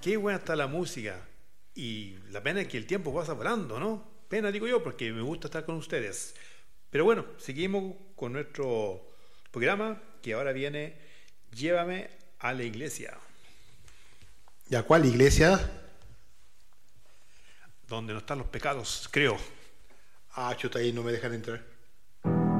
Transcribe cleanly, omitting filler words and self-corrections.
Qué buena está la música. Y la pena es que el tiempo pasa volando, ¿no? Pena, digo yo, porque me gusta estar con ustedes. Pero bueno, seguimos con nuestro programa, que ahora viene Llévame a la iglesia, ¿Y a cuál iglesia? donde no están los pecados, creo. Ah, chuta, ahí no me dejan entrar.